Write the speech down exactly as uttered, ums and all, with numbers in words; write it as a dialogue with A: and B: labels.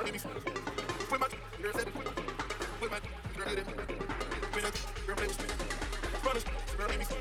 A: made me with my girl said with my girl did it. When a girl made me runners, girl made me